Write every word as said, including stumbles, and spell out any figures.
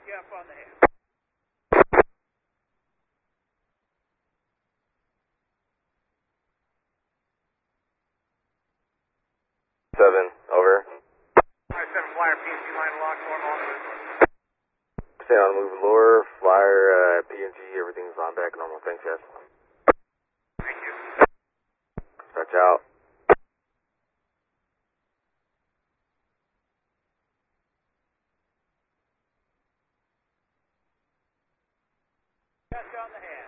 Jeff on the head. Seven, over. Five seven flyer, P and G line locked, normal on the move. Stay on the move, lure, flyer, uh, P and G, everything's on back normal. Thanks, guys. Thank you. Touch out. Jeff on the head.